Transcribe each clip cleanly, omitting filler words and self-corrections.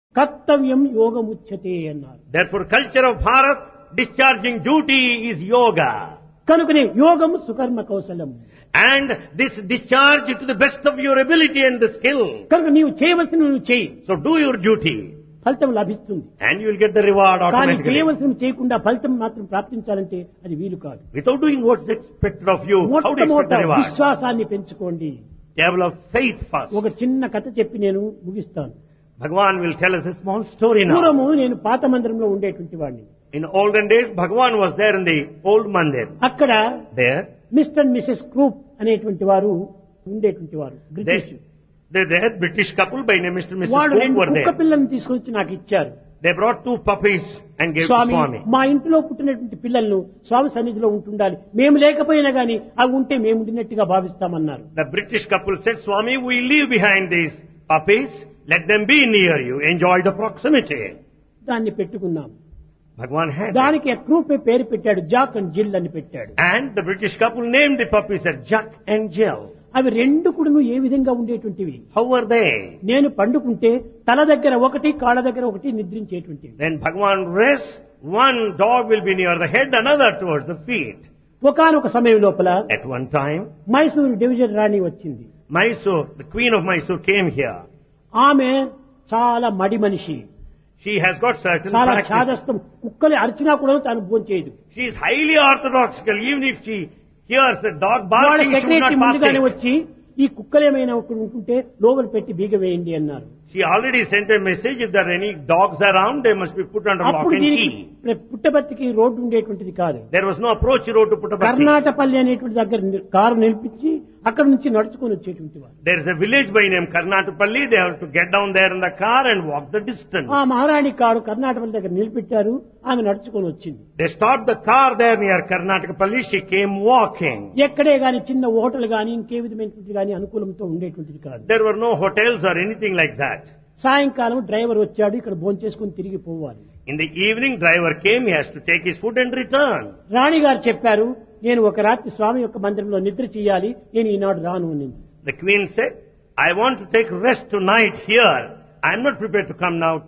కర్తవ్యం యోగముచ్యతే అన్నారు. Therefore, culture of Bharat, discharging duty is yoga. కనుకనే యోగం సుకర్మ కౌశలం. And this discharge to the best of your ability and the skill. కనుక నీవు చేయవలసిన నువ్వు చేయి, So do your duty ఫలితం లభిస్తుంది. and you will get the reward కానీ automatically. చేయవలసిన చేయకుండా ఫలితం మాత్రం ప్రాప్తించాలంటే అది వీలు కాదు. Without doing what's expected of you, how do you expect మొట్టమొదట the reward? విశ్వాసాన్ని పెంచుకోండి. Develop faith first. ఒక చిన్న కథ చెప్పి నేను ముగిస్తాను. Bhagavan will tell us a small story now. పూర్వము నేను పాత మందిరంలో ఉండేటువంటి వాడిని. In olden days, Bhagavan was there in the old mandir. అక్కడ There, mister and Mrs Krupp అనేటువంటి వారు ఉండేటువంటి వారు British. they had British couple by name Mr. and Mrs. వాళ్ళు Cook రెండు were కుక్క there. పిల్లల్ని తీసుకొచ్చి నాకు ఇచ్చారు. They brought 2 puppies and gave to Swamy, Swami. మా ఇంట్లో పుట్టినటువంటి పిల్లలను స్వామి సన్నిధిలో ఉంటుండాలి, మేము లేకపోయినా గానీ అవి ఉంటే మేము ఉండినట్టుగా భావిస్తామన్నారు. The British couple said, Swami, we leave behind these puppies. Let them be near you. Enjoy the proximity. దాన్ని పెట్టుకున్నాం. Bhagavan had that. దానికి క్రూప్ పేరు పెట్టాడు, జాక్ అండ్ జిల్ అని పెట్టాడు. And the British couple named the puppies as Jack and Jill. అవి రెండు కూడా ఏ విధంగా ఉండేటువంటివి? How were they? నేను పండుకుంటే తల దగ్గర ఒకటి, కాళ్ళ దగ్గర ఒకటి నిద్రించేటువంటివి. Then Bhagavan rests. One dog will be near the head, another towards the feet. ఒకానొక సమయం లోపల At one time, Mysuru division రాణి వచ్చింది. Mysore, the queen of Mysore came here. ఆమె చాలా మడి మనిషి, She has got certain చాలా practice. చాదస్తం. కుక్కలు అరిచినా కూడా తాను భోంచేయదు. She is highly orthodoxical. Even if she hears a dog వాళ్ళ barking, she would secretary not ముందుగానే partake. వచ్చి ఈ కుక్కలేమైనా ఒకటి ఉంటుంటే లోపల పెట్టి బీగ వేయండి అన్నారు. She already sent a message. If there are any dogs around, they must be put under lock అప్పుడు and దీనికి key. పుట్టబర్తికి రోడ్డు ఉండేటువంటిది కాదు. There was no approach road to Puttaparthi. Karnatapalli అనేటువంటి దగ్గర కారు నిలిపించి అక్కడ నుంచి నడుచుకొని వచ్చేటువంటి వారు. There is a village by name Karnatapalli. They have to get down there in the car and walk the distance. ఆ మహారాణి కారు కర్ణాటపల్లి దగ్గర నిలిపెట్టారు, ఆమె నడుచుకొని వచ్చింది. They stopped the car there near Karnatapalli. She came walking. ఎక్కడే గాని చిన్న hotel గాని ఇంకే విధమైనటువంటి గాని అనుకూలంతో ఉండేటువంటిది కాదు. There were no hotels or anything like that. సాయంకాలం డ్రైవర్ వచ్చాడు, ఇక్కడ భోంచేసుకుని తిరిగి పోవాలి. In the evening, driver came. He has to take his food and return. రాణి గారు చెప్పారు, నేను ఒక రాత్రి స్వామి యొక్క మందిరంలో నిద్ర చేయాలి, నేను ఈనాడు రాను అనింది. The queen said, I want to take rest tonight here. I am not prepared to come now.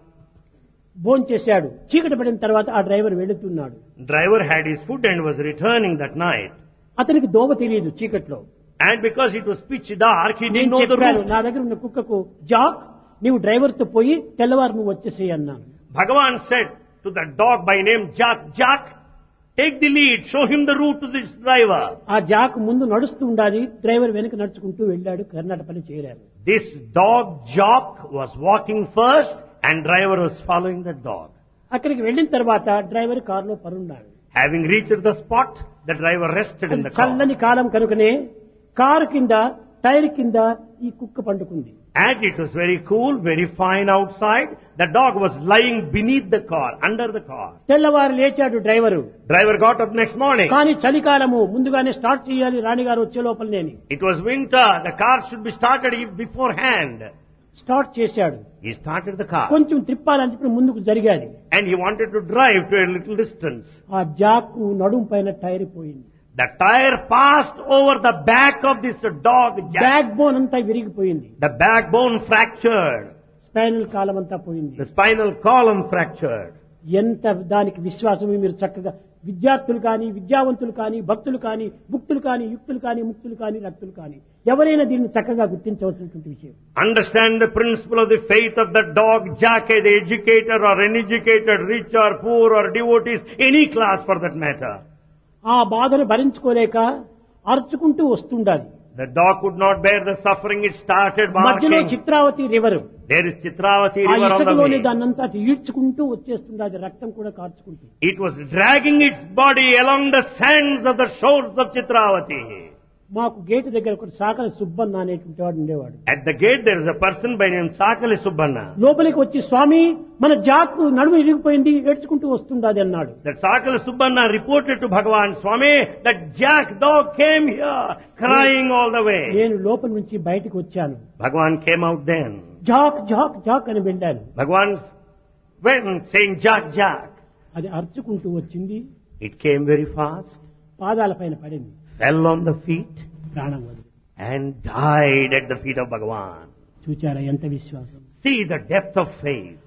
భోంచేశాడు. చీకటి పడిన తర్వాత ఆ డ్రైవర్ వెళుతున్నాడు. Driver had his food and was returning that night. అతనికి దోవ తెలియదు చీకట్లో. And because it was pitch dark, he didn't నేను know the చెప్పాను, route. నా దగ్గర ఉన్న కుక్కకు, జాక్ నీవు డ్రైవర్ తో పోయి తెల్లవారు నువ్వు వచ్చేసేయి అన్నాను. Bhagavan said to the dog by name Jack, Jack, take the lead, show him the route to this driver. ఆ జాక్ ముందు నడుస్తూ ఉండాలి, డ్రైవర్ వెనక నడుచుకుంటూ వెళ్ళాడు, కర్ణాటపల్లి చేరారు. This dog, Jock, was walking first and driver was following the dog. అక్కడికి వెళ్ళిన తర్వాత డ్రైవర్ కారులో పరున్నాడు. Having reached the spot, the driver rested in the car. చల్లని కాలం కనుకనే కారు కింద టైర్ కింద ఈ కుక్క పండుకుంది. And it was very cool, very fine outside. The dog was lying beneath the car, under the car. తెల్లవారు లేచాడు driver. Driver got up next morning. కానీ చలికాలము, ముందుగానే స్టార్ట్ చేయాలి రాణిగారు వచ్చే లోపలనేని. It was winter. The car should be started beforehand. Start చేశాడు. He started the car. కొంచెం తిప్పాలని చెప్పి ముందుకు జరిగాడు. And he wanted to drive to a little distance. ఆ జాకు నడుం పైన టైర్ పోయింది. The tire passed over the back of this dog, Jack. Back bone అంతా విరిగిపోయింది. The backbone fractured. స్పైనల్ కాలం అంతా పోయింది. The spinal column fractured. ఎంత దానికి విశ్వాసమే! మీరు చక్కగా విద్యార్థులు కానీ, విద్యావంతులు కానీ, భక్తులు కానీ, భుక్తులు కానీ, యుక్తులు కానీ, ముక్తులు కానీ, రక్తులు కానీ ఎవరైనా దీన్ని చక్కగా గుర్తించవలసినటువంటి విషయం. Understand the principle of the faith of the dog, Jack, the educated or uneducated, rich or poor or devotees, any class for that matter. ఆ బాధను భరించుకోలేక అరుచుకుంటూ వస్తుండాలి. The dog could not bear the suffering. It started మధ్యలో barking. Chitravati river, There is Chitravati ఆ river on the ఇసుకలోని way. దాన్నంతా ఈడ్చుకుంటూ వచ్చేస్తుండాలి, రక్తం కూడా కార్చుకుంటూ. It was dragging its body along the sands of the shores of Chitravati. మాకు gate దగ్గర ఒక సాకల సుబ్బన్న అనేటువంటి వాడు ఉండేవాడు. At the gate there is a person by name Sakali Subbanna. లోపలికి వచ్చి, స్వామి మన జాకు నడుము ఇరిగిపోయింది, ఏడ్చుకుంటూ వస్తుండాది అన్నాడు. That Sakali Subbanna reported to Bhagavan, Swami, that Jack dog came here crying all the way. నేను లోపల నుంచి బయటికి వచ్చాను. Bhagavan came out then. Jack Jack Jack అని వెళ్ళాను. Bhagavan went saying Jack, Jack. అది అరుచుకుంటూ వచ్చింది, It came very fast, పాదాల పైన పడింది, fell on the feet ప్రాణం వదిలి. and died at the feet of Bhagavan. చూచారా ఎంత విశ్వాసం! See the depth of faith.